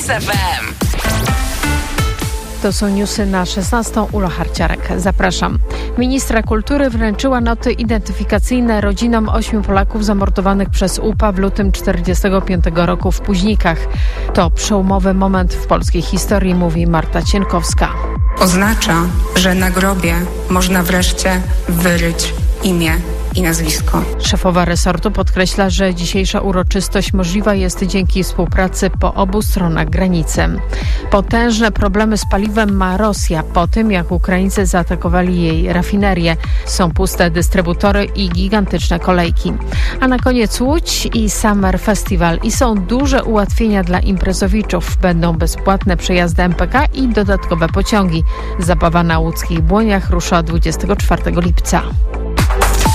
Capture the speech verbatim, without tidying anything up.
F M. To są newsy na szesnastą. Ula Harciarek. Zapraszam. Ministra kultury wręczyła noty identyfikacyjne rodzinom ośmiu Polaków zamordowanych przez U P A w lutym czterdziestego piątego roku w Późnikach. To przełomowy moment w polskiej historii, mówi Marta Cienkowska. Oznacza, że na grobie można wreszcie wyryć imię i nazwisko. Szefowa resortu podkreśla, że dzisiejsza uroczystość możliwa jest dzięki współpracy po obu stronach granicy. Potężne problemy z paliwem ma Rosja po tym, jak Ukraińcy zaatakowali jej rafinerię. Są puste dystrybutory i gigantyczne kolejki. A na koniec Łódź i Summer Festival. I są duże ułatwienia dla imprezowiczów. Będą bezpłatne przejazdy M P K i dodatkowe pociągi. Zabawa na łódzkich Błoniach rusza dwudziestego czwartego lipca.